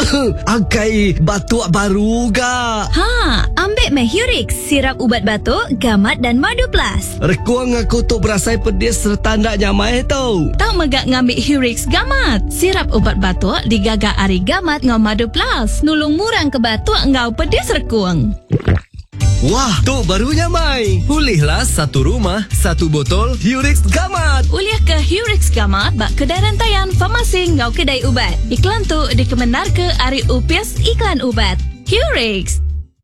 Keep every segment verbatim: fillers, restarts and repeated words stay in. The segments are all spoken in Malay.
Angkai batuk baru ga. Ha, ambil meh Hurix, sirap ubat batuk, gamat dan madu plus. Rekuang aku tu berasai pedis serta ndak nyamai tau. Tak megak ngambil Hurix gamat. Sirap ubat batuk digagak ari gamat ngau madu plus. Nulung murang ke batuk ngau pedis rekuang. Wah, tu barunya Mai. Pulihlah satu rumah, satu botol Hurix Gamat. Uliah ke Hurix Gamat bak kedai rantaian farmasi ngau kedai ubat. Iklan tu dikemenar ke Ari Upias Iklan Ubat. Hurix.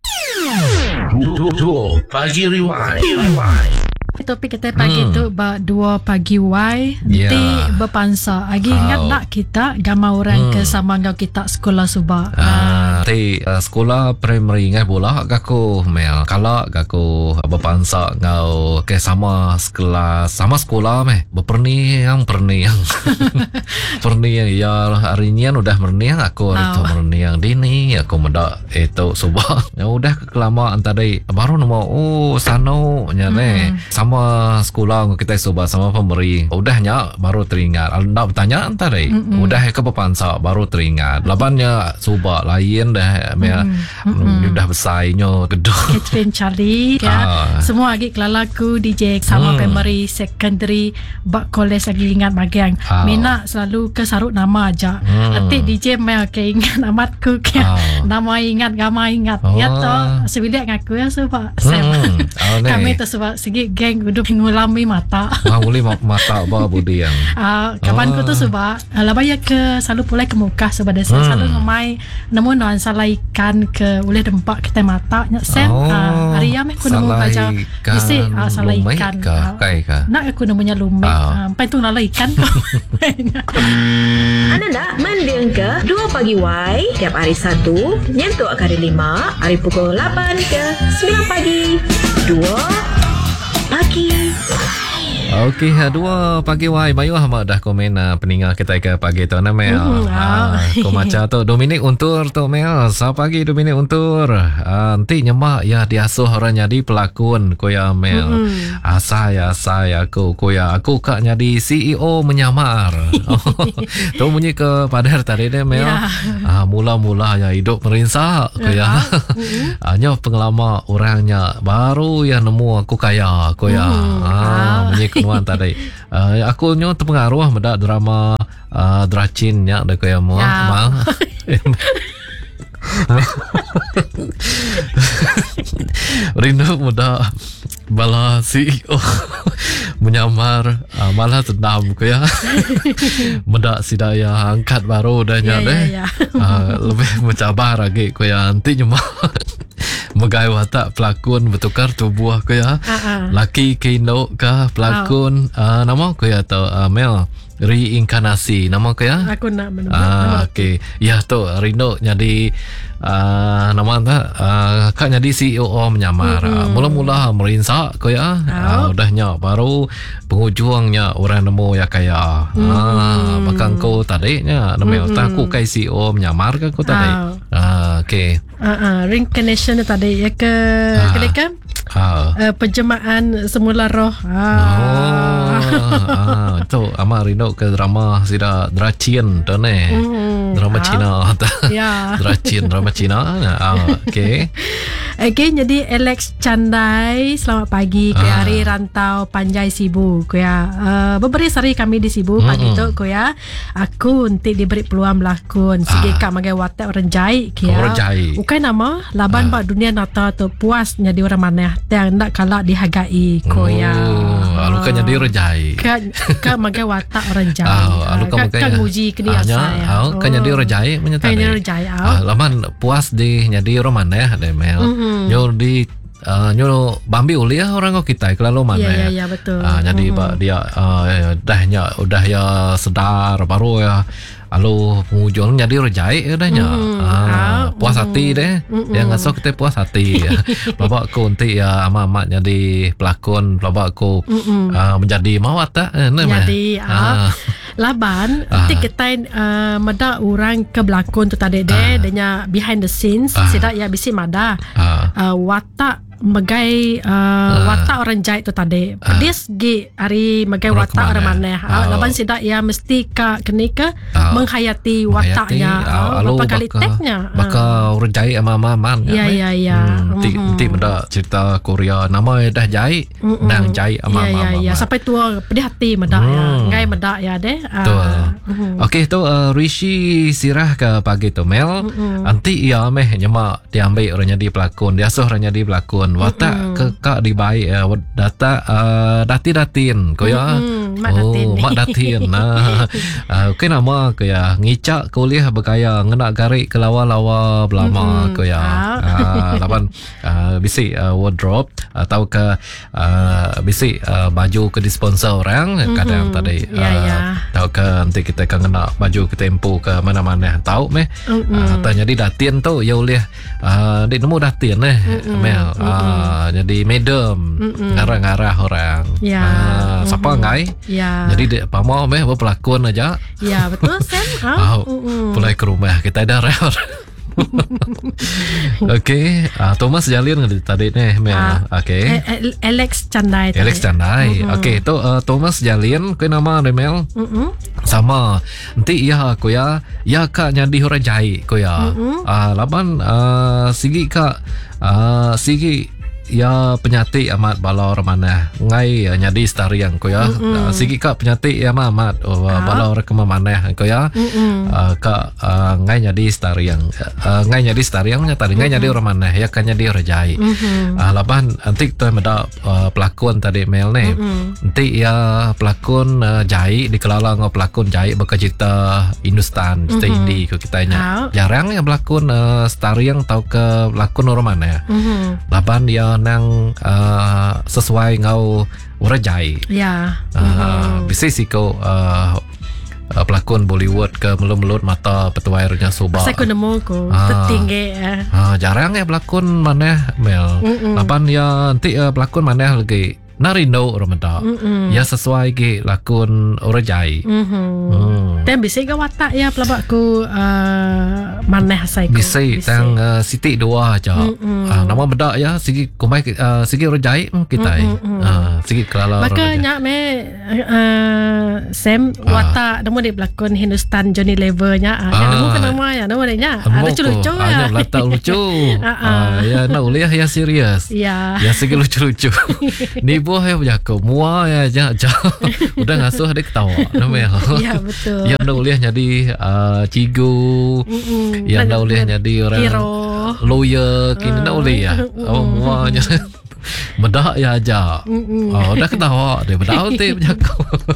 Pagi Rewind. Topik kita pagi hmm. tu ba dua pagi Y yeah. Ti berpansa. Agi oh. ingat tak kita gamau orang hmm. ke sama ngau kita sekolah subak. Ah, ti uh, sekolah primary ngai bola gaku mel. Kalau gaku berpansa ngau ke sama sekolah sama sekolah meh. Berperni yang perni yang perni yang ya hari ni udah merni yang aku hari tu merni yang dini aku mendak itu subak. Ya udah kelamaan tadi baru nama oh sano nya ne. Hmm. Sama sekolah kita coba sama pemberi udahnya baru teringat nak bertanya tadi mm-mm. udah ke pepansa baru teringat labannya coba lain dah mm-mm. udah besarnya gedung Catherine Charlie ya ah. Semua lagi kelalaku D J sama mm. primary secondary bak college lagi ingat bagian ah. Mina selalu ke sarut nama aja mm. Nanti D J mel ke ingat amatku ke ah. Nama ingat gama ingat oh. Ya toh sebilik ngaku ya sebab mm. oh, kami tu sebab segi geng udah ngulami mata. Ah, ngulami mata apa budi yang. Ah, kawanku tu sebab lah bayar ke selalu pulai ke muka sebab dia hmm. selalu ngemai nemu non salah ikan ke oleh dempak kita mata nya sen. Oh, ah, hari ya meh aku nemu baca isi ah, salah ikan. Ah, kai ka. Nak aku namunya lumik. Ah, pai tu nala ikan. Anda nak mendiang ke dua pagi Y tiap hari Sabtu nyentuk hari lima hari pukul lapan ke sembilan pagi. Dua pagi. Okey, dua pagi Y Bayu Ahmad dah komen uh, peninggal kita ke pagi tu nama Mel. Mm, ah, ko macam tu Dominik Untur tu Mel. Sa pagi Dominik Untur. Ah, nanti nyemak ya diasuh orang jadi pelakon ko ya Mel. Mm. Ah, saya saya aku ko ya aku kak jadi C E O menyamar. Tu bunyi ke padar tadi deh Mel. Yeah. Ah, mula-mula ya hidup merinsak ko ya. Mm. Hanya pengalaman orangnya baru ya nemu aku kaya ko ya. Mm. Ah, bunyi nuan tadi. Uh, aku nyo terpengaruh pada drama uh, Dracin nya ada kaya mo. Ma. Rindu muda bala C E O menyamar uh, malah tendam kaya. Muda sidaya angkat baru dah nya deh. Yeah, yeah, yeah. uh, lebih mencabar lagi kaya nanti cuma megai watak pelakon bertukar tubuh ke ya. Uh-uh. Laki kino ke pelakon oh. uh, nama ke ya atau uh, Mel reinkarnasi nama ke ya. Aku nak menunggu. Ah okey. Ya tu Rino jadi uh, nama tak uh, kak jadi C E O menyamar. Mm-hmm. Uh, mula-mula merinsak ke ya. Oh. Uh, udahnya baru penghujungnya orang nemu ya kaya. Mm. Ah bahkan kau tadi nya nama mm-hmm. aku kai C E O menyamar ke kau tadi. Oh. Ah okey. Ah uh, uh, reincarnation tadi ya ke uh. kelika uh. uh, penjemaan semula roh. Ah. Oh. Ah tu ama Rino ke drama sida Dracin tu ne. Mm. Drama ah. Cina. Ya. Dracin drama Cina. Ah okey. Okey jadi Alex Chandai selamat pagi ke ah. hari rantau Panjai Sibu ku ya. Uh, beberapa hari kami di Sibu mm-hmm. pagi tu ku ya. Aku nanti diberi peluang melakon segi ah. kak magai watak orang jai ke ya. Orang jai. Bukan nama laban ah. bak dunia nata tu puas jadi orang mana yang nak kalah dihargai ku ya. Oh, alu kan jadi orang jai. Kak kak magai watak orang jai. Oh, alu kan magai. Kan nguji ke dia saya. Oh, kan jadi orang jai menyata. Kan jadi orang jai. Ah, laban puas di jadi orang mana ada Mel. Mm-hmm. Nyo di Uh, nyo bambi uliah orang kau kita kalau mana ya. Ya, ya, betul. Uh, jadi mm-hmm. dia uh, dahnya udah ya sedar baru ya. Lalu penghujung jadi rejai udahnya. Mm-hmm. Uh, puas mm-hmm. hati deh. Mm-hmm. Yang ngasok kita puas hati. Bapak aku nanti ya ama-ama jadi pelakon, bapak aku mm-hmm. uh, menjadi mawat tak? Eh, jadi ah. Laban ah. nanti kita uh, mada orang ke belakon tu tadi deh, ah. denya behind the scenes, ah. sidak ya bisi mada ah. uh, watak magai uh, watak orang jahit tu tadi. Pedis gi hari magai Orang watak orang kemana? mana. Uh, Oh. laban sidak ya mesti ka kini ke Oh. menghayati wataknya. Uh, Alo berapa kali tagnya. Baka orang jahit sama maman. Ya, ya, ya. Nanti Mhm. nanti menda cerita Korea nama dah jahit, Mm-mm. nang jahit sama Ya, ya, maman. ya. Sampai tua pedih hati medak ya. Hmm. Ngai medak ya deh. Uh, Betul. mhm. Okey tu uh, Rishi Sirah ke pagi tu Mel. Mm-mm. Nanti ia meh nyemak diambil orang jadi pelakon, dia asuh orang jadi pelakon. Watak Mm-mm. ke kak dibaik uh, data uh, dati datin ko ya. Mm-mm. Mak oh, datin. mak datin. Nah. Uh, okey nama ko ya ngicak kuliah berkaya ngenak garik ke lawa-lawa belama Mm-mm. ko ya. Ah. Uh, lapan uh, bisi uh, wardrobe atau ke uh, bisi uh, baju ke disponsor orang kadang Mhm. tadi Ya, ya. tahu ke nanti kita akan kena baju ke tempo ke mana-mana tahu meh Mm-mm. uh, tanya di datin tu ya boleh uh, di nemu datin eh Mm-mm. Mel uh, jadi madam Mm-mm. ngarah-ngarah orang Ya. uh, siapa Mhm. ngai Ya. jadi dia pamau meh berpelakon aja Ya betul Sam. ah, Ah. Mm-mm. pulang ke rumah kita ada rel. Okey, uh, Thomas Jalin tadi ni Mel. Ah, Okey. Eh, eh, Alex Chandai. Alex Chandai. Mm-mm. Okey, tu uh, Thomas Jalin ke nama dia Mel. Mm-mm. Sama. Nanti ya aku ya, ya kak nyadi hura jai ko ya. Mm-mm. Ah laban uh, sigi kak uh, sigi ya penyati amat balor mana ngai uh, nyadi stariang ko ya. Uh, sigi kak penyati ya amat oh, uh, Ah. balor ke mana ko ya. Mm-mm. Uh, kak uh, ngai nyadi stariang uh, ngai nyadi stariang nya tadi ngai nyadi orang mana ya kan nyadi hura jai. Mhm. Ah laban nanti tu meda uh, pelakon tadi Mel ni. Mm-mm. Nanti ya pelakon uh, jahit dikelala dengan pelakon jahit bercerita Hindustan, cerita Mhm. Hindi ke kita nya. Ah. Jarang ya pelakon uh, stariang tau ke pelakon orang mana. Mhm. Laban dia nang uh, sesuai ngau orang jahit. Ya. Uh, Mhm. bisa sih kau uh, uh, pelakon Bollywood ke melut-melut mata petuairnya soba. Saya aku nemu ko Ah. tertinggi. eh. Ah, jarang ya pelakon mana Mel. Mm-mm. Lapan ya nanti uh, pelakon mana lagi narindo orang meda. Mm-mm. Ya sesuai ke lakon orang jai. Mhm. Hmm. Dan bisa ke watak ya pelabak ku uh, maneh saya ku. Bisa tang uh, Siti dua aja. Mm-mm. Uh, nama beda ya sigi kumai uh, sigi orang jai hmm, kita. Mm-mm. Uh, sigi kelala orang Maka jai. nyak me uh, Sam Ah. watak nemu di pelakon Hindustan Johnny Lever nya. Ah, Ah. nemu ke nama ya, nemu dia nya. Amo Ada lucu-lucu ko, hanya ya. letak lucu. Ah, ah. Ah, ya nak uliah ya serius. Ya. Ya segi lucu-lucu. Ni buah ya berjago. Mua ya ja, ja. Udah ngasuh dia ketawa. Namanya. Ya betul. Yang nak uliah jadi uh, cigu. Mm-mm. Yang Dan- nak uliah dan jadi orang hero. lawyer. Kini nak uliah. Oh muanya. Medak ya aja. Mm-mm. Oh, dah ketawa dia bedah tu berjago.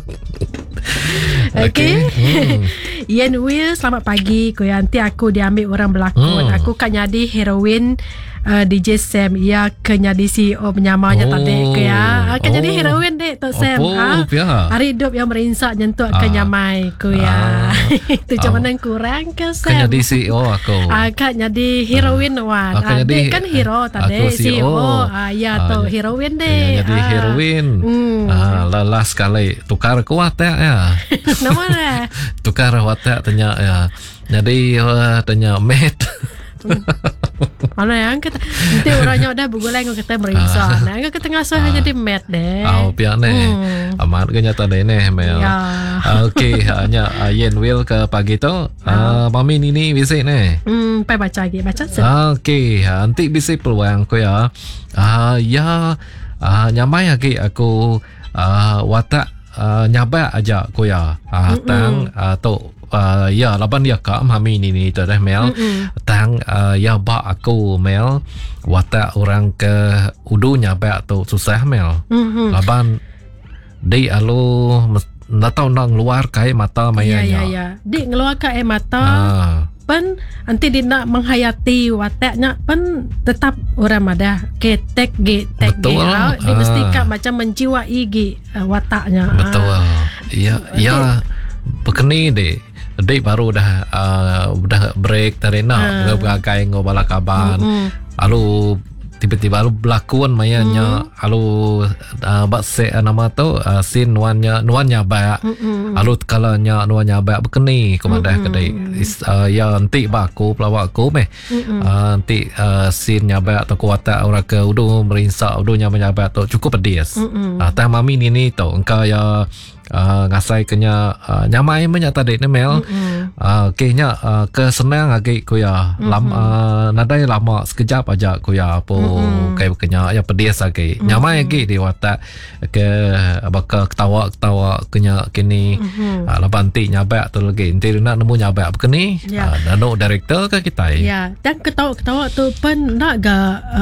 Okey. Hmm. Ian Will, selamat pagi. Ko nanti aku diambil orang berlakon. Hmm. Aku kan jadi heroin uh, D J Sam. Ia ke jadi C E O penyamanya Oh. tadi ke ya. Akan Oh. jadi heroin dek Tok Sam. Oh, Ah, ya. hari hidup yang merinsak nyentuh Ah. ke nyamai ko ya. Ah. Itu macam mana kurang ke Sam? Kan jadi C E O aku. Akan jadi heroin wan. Akan Ah, jadi- dek kan hero tadi aku C E O. C E O. Ah, ya Ah, tu ya. heroin Ya, dek. jadi Ah. heroin. Hmm. Ah, lelas sekali tukar kuat ya. Nama dia. Tukar watak tanya ya. Jadi uh, tanya mate. Mana yang kita nanti orangnya udah bergulai dengan kita merinsak. Nah, yang kita ngasuh Ah. jadi mat deh. Au pihak ni. Hmm. Amat ke nyata deh ni Mel. Ya. Ah, Okey, hanya uh, Yen Will ke pagi tu. Uh, mami ni bisa ni. Hmm, pai baca lagi, baca se. Ah, Okey, ah, nanti bisa peluang ko ya. Ah, ya, ah, nyamai lagi aku ah, watak ah, nyabak aja ko ya. Ah, tang ah, tu uh, ya laban dia kak mami ni ni tu dah Mel. Tang uh, ya ba aku Mel watak orang ke udu nyabak tu susah Mel. Hmm. Laban di alu nak tahu nak keluar kai mata Ya mayanya. ya ya. Dik ngeluarkan air mata. Ah. Pen nanti dia nak menghayati wataknya pen tetap orang madah ketek ge tek ge. Betul. Ah, Dia Ah. mesti kak macam menjiwai ge uh, wataknya. Betul. Ah. Ya, ya. Bekeni deh. Dek baru dah uh, dah break tadi nak Ah. bergagai ngobala kaban. Mm-mm. Lalu tiba-tiba alu berlakon mayanya mm. alu uh, bakse uh, nama tu uh, sin nuannya nuannya ba mm-hmm. alu kalanya nuannya ba berkeni komandah mm-hmm. kedai Is, uh, ya nanti baku pelawak ku meh mm-hmm. uh, nanti uh, sinnya ba atau kuata orang ke udu merinsak udunya menyaba tu cukup pedas mm-hmm. uh, tah mami ni ni tu engkau ya Uh, ngasai kenya uh, nyamai banyak tadi ni Mel mm-hmm. uh, kayaknya uh, kesenang lagi kuya mm-hmm. lama uh, nadai lama sekejap aja kuya apa mm-hmm. kayak kenya ya pedas lagi mm-hmm. nyamai lagi di watak ke bakal ketawa ketawa kenya kini mm-hmm. uh, lepanti nyabak tu lagi nanti nak nemu nyabak begini yeah. uh, nano director ke kita ya yeah. dan ketawa ketawa tu pun nak ga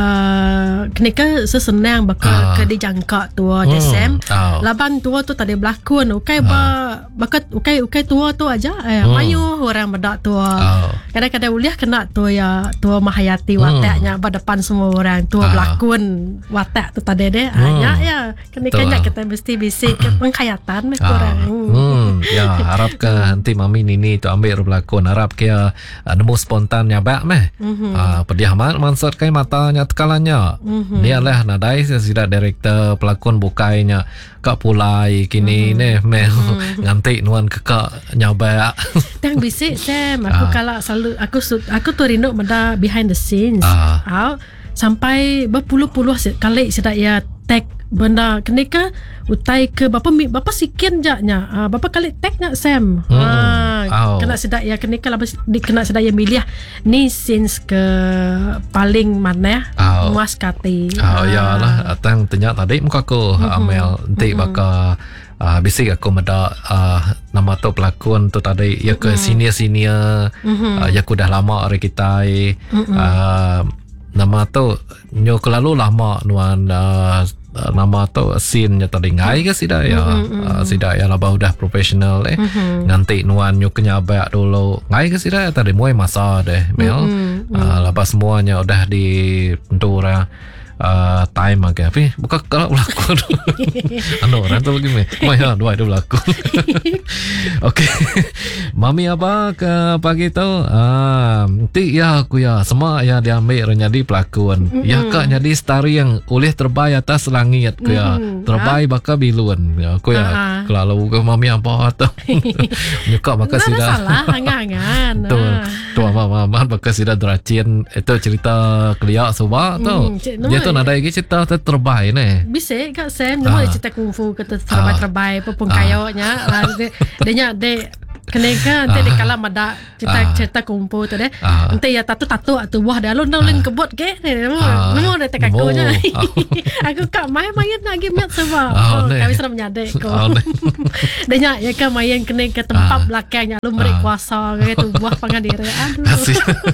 uh, kini ke sesenang bakal uh. ke dijangka tua mm. Desem oh. laban tua tu tadi berlaku ukai ba bakat ukai ukai tua tu aja eh hmm. mayu orang bedak tua oh. kadang-kadang uliah kena tua ya tua Mahayati wataknya hmm. ba depan semua orang tua oh. berlakon watak tu tadi deh hmm. hanya ya kena-kena kita mesti bisik ke penghayatan mek oh. orang hmm. ya harap ke nanti mami nini tu ambil berlakon harap ke uh, nemu spontannya bak meh mm-hmm. uh, pediaman mansur kai matanya tekalanya mm-hmm. dia lah nadai sudah director pelakon bukainya kak pulai kini mm-hmm. ne mel mm-hmm. nganti nuan kekak nyaba tang bisik Sam aku uh. kalau selalu aku aku tu rindu menda behind the scenes uh. uh, sampai berpuluh-puluh kali sudah ya tag benda kenika utai ke bapa bapa sikian jaknya uh, bapa kali tag nak Sam hmm. uh, oh. kena sedak ya kenika lah di kena sedak ya milih ni scenes ke paling mana oh. muas kati oh uh. ya lah tang tanya tadi muka aku mm-hmm. Amel nanti mm-hmm. bakal uh, bisik aku meda uh, nama tu pelakon tu tadi ya ke mm-hmm. senior-senior mm-hmm. uh, ya aku dah lama hari kita mm-hmm. uh, nama tu nyo kelalu lama nuan uh, nama tu scene-nya tadi ngai ke sida ya mm-hmm. uh, sida ya laba udah profesional eh mm-hmm. nanti nuan nyo kenyabak dulu ngai ke sida tadi muai masa deh Mel mm-hmm. uh, laba semuanya udah di pentura uh, time agak tapi bukan kalau berlakon anu orang tu lagi meh maya dua itu berlakon okey mami apa ke pagi tu ah nanti ya aku ya semua ya diambil jadi pelakon mm-hmm. ya kak jadi star yang oleh terbaik atas langit aku ya mm-hmm. terbaik bakal bilun ya aku ya uh-huh. kalau ke mami apa tu nyukak bakal sudah salah hangan-hangan tu tu mama bakal sudah deracin itu cerita kelia suba tu dia tu nada lagi cerita terbaik ni bisa kak Sam nama cerita kungfu kata terbaik-terbaik pun kayaknya dia dia kenapa nanti di kalam ada cerita cerita kumpul tu deh nanti ya tatu-tatu atau wah dah lu nolin kebot ke nemo nemo dah tak aku nya aku kak main-main lagi miat sebab kami sudah menyadek ko dia ya kak main kena ke tempat belakangnya lu beri kuasa gitu buah pangan diri aduh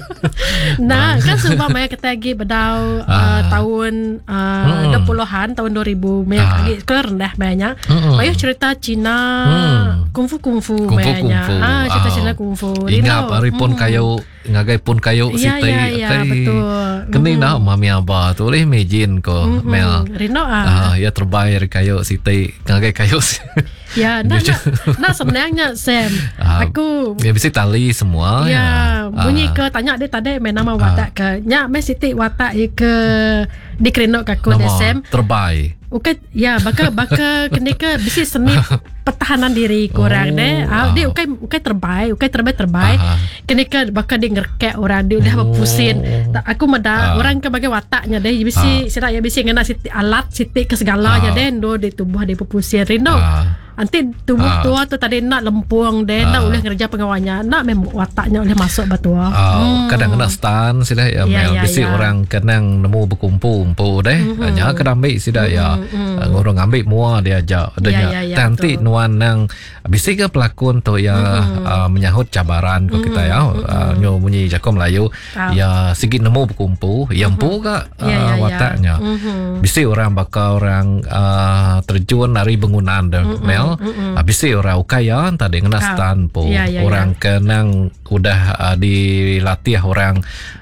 nah kan sebab main kita lagi bedau tahun dua puluhan tahun dua ribu main lagi kerendah banyak main cerita Cina kungfu kungfu mainnya ah cerita Cina kungfu ingat hari pun kayu ngagai pun kayu sita ya ya betul kini nak mami abah tu boleh imagine ko Mel Rino ah ya terbaik kayu sita ngagai kayu ya nak nak sebenarnya Sam aku ya bisa tali semua ya bunyi ke tanya dia tadi main nama watak ke nya mes siti watak ke di krenok aku Sam terbaik Ukai ya baka baka kenika bisi seni pertahanan diri kurang oh, deh. Ah wow. Dia ukai ukai terbaik, ukai terbaik terbaik. Uh-huh. Kenika baka dia ngerkek orang dia udah oh. Berpusin. Aku meda uh. orang ke bagai wataknya deh bisi uh. Sira ya bisi ngena siti alat siti ke segalanya uh. Deh do di tubuh dia berpusin rindo. Uh. Nanti tubuh uh. tua tu tadi nak lempung deh, uh. nak boleh kerja pengawalnya, nak memang wataknya boleh masuk batua. Oh, hmm. Kadang kena stand sida ya, ya, ya bisi ya. Orang kenang nemu berkumpul-kumpul deh. Mm-hmm. Hanya kena ambil sida mm-hmm. ya. Mm. Orang ambil mua dia ajak adanya ya, ya, ya, nanti betul. Nuan nang bisa ke pelakon tu ya mm-hmm. uh, menyahut cabaran ko mm-hmm. kita ya uh, nyo bunyi Jakom Melayu oh. ya sikit nemu berkumpul yang mm-hmm. pu ka uh, ya, ya, wataknya ya. Mm-hmm. Bisa orang bakal orang uh, terjun dari bangunan mm-hmm. Mel mm-hmm. uh, bisa orang ukaya tadi kena stand pu ya, ya, orang ya. Kenang udah uh, dilatih orang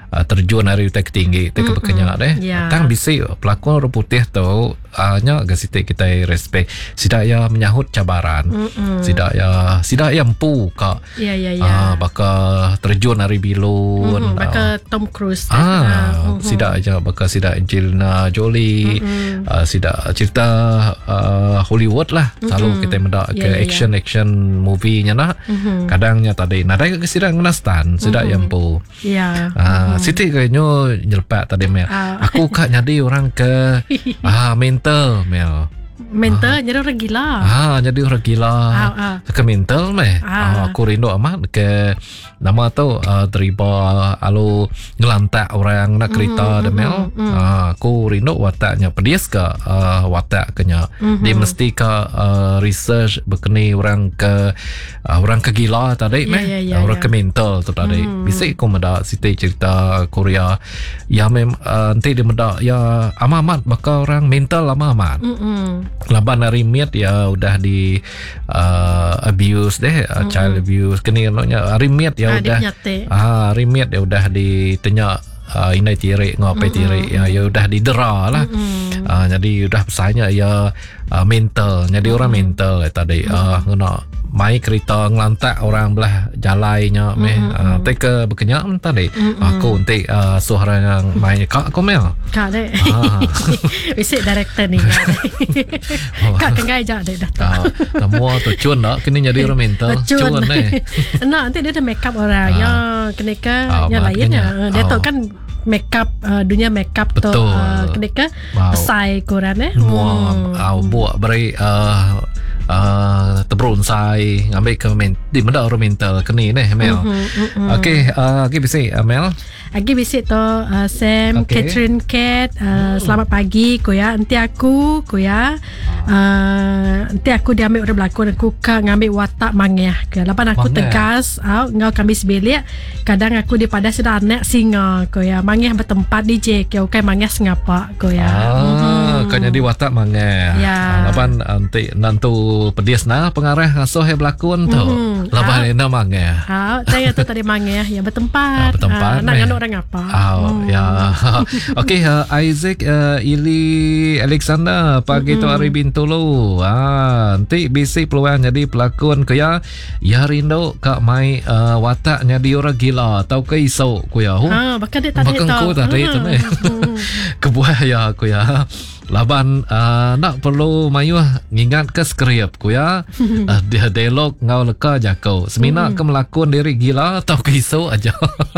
uh, terjun dari utak tinggi te kebekenyak deh. Ya. Tang bisi pelakon orang putih tu hanya uh, gasite kita respect. Sidak ya menyahut cabaran. Mm-mm. Sidak ya sidak ya empu kak. Ya ya ya. Ah, bakal terjun dari bilun. Mm-hmm. Bakal Tom Cruise. Ah, uh, uh, sidak aja bakal sidak Angelina Jolie. Mm-hmm. Uh, sidak cerita uh, Hollywood lah. Selalu Mm-hmm. kita mendak Ya, ke ya, ya. action action movie nya nak. Mm-hmm. Kadangnya tadi nadai ke sidak ngenastan, sidak Mm-hmm. yang empu. Ya. Ah, Siti kayaknya nyelpak tadi Mel. Ah. Aku kak nyadi orang ke ah mental Mel. Mental jadi orang gila. Ah, jadi orang gila. Ah, ah. Ke mental meh. Ah. Ah, aku rindu amat ke nama tu uh, terima alu ngelantak orang nak kereta mm-hmm, Mel. mm-hmm. Ah, aku rindu wataknya pedias ke uh, watak kenya. Mm-hmm. Dia mesti ke uh, research berkeni orang ke uh, orang ke gila tadi Ya, meh. ya, ya, orang ya. ke mental tu tadi. Mm. Bisa aku meda Siti cerita Korea. Ya mem uh, nanti dia meda ya amat bakal orang mental amat. Mm-mm. Laban hari miat ya udah di uh, abuse deh, uh, child abuse kini namanya hari miat ya Ah, udah dia penyatik. ah hari miat ya udah ditanya uh, inai tirik ngapai tirik ya ya udah didera lah. Uh, jadi udah pesanya ya uh, mental jadi orang mental eh, tadi uh, ngena mai kereta ngelantak orang belah jalainya meh uh, te ke berkenyak tadi aku nanti uh, suara yang main kak aku mel Kak dek. Ah. Bisa director ni. Kak kengai je dek dah. Ah, semua tu cun dah kini jadi orang mental Cun. cun eh. Nah, nanti dia ada make up orang. Ah. Ya, keneka Ah, yang lainnya. makanya. Dia Ah. tahu kan make up uh, dunia make up tu Betul. uh, keneka Wow. pesai koran eh. Semua Hmm. uh, buat beri uh, uh, teberunsai ngambil ke men di mana orang mental kini ni Mel. Okey, uh, okey bisa uh, Mel. Lagi visit tu uh, Sam, Okay. Catherine, Kat. Uh, selamat pagi, Koya. Nanti aku, Koya. Uh, nanti aku diambil orang berlakon. Aku kak ngambil watak mangeh. Ke. Lepas aku Mangeh? tegas, uh, ngau kami sebelik. Kadang aku di pada sudah anak singa, Koya. Mangeh bertempat di J. Kau kan mangeh sengapa, Koya. Ah, kau jadi watak mangeh. Ya. Ah, Lapan nanti nantu pedias nah pengarah asuh yang berlakon tu. Mhm. Lapan Ah. ini mangeh. Ha, saya tu tadi mangeh yang bertempat. Ah, bertempat, Uh, nak eh. nganu orang apa? Oh, ya. Okey, uh, Isaac uh, Ili Alexander pagi tu hari Bintulu. Ah, nanti bisi peluang jadi pelakon ke ya. Ya rindu kak mai uh, watak jadi orang gila tau ke iso ku ya. Ha, bakal dia tadi Makan ku tadi tu ni. Kebuah ya ku ya. Laban uh, nak perlu mayu ngingat ke skrip ku ya. Uh, dia dialog ngau leka jakau. Semina ke melakon diri gila tau ke iso aja.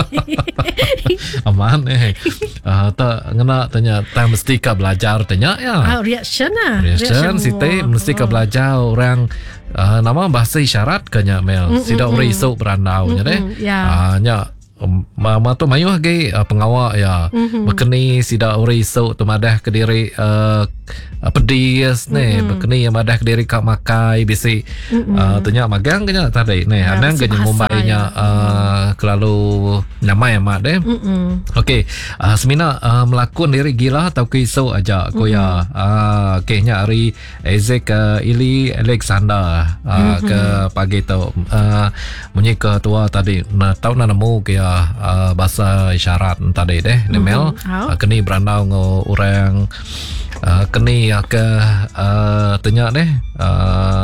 Aman eh. Uh, tak ngena tanya tak mesti ka belajar tanya ya. Ah, reaction lah. Reaction siti mesti ka belajar orang uh, nama bahasa isyarat kanya Mel. Sida orang iso berandau nya deh. ya. Ah nya mama tu mayu ge uh, pengawak ya. Mm-hmm. Berkeni sida orang iso tu madah ke diri uh, pedis ni berkeni yang madah ke diri kak makai bisi uh, tanya magang kanya tadi ni Ya, anang bahasa kanya mumbainya ya. uh, kelalu nyamai amat deh. Mm-mm. Okey, uh, semina uh, melakon diri gila atau kisau aja ko ya. Ah, okey nya hari Isaac uh, Ili Alexander uh, mm-hmm. ke pagi tu uh, munyi ke tua tadi na tahu na nemu ke uh, bahasa isyarat tadi deh mm-hmm. Mel uh, keni berandau ngo orang uh, keni ya ke uh, tanya deh uh,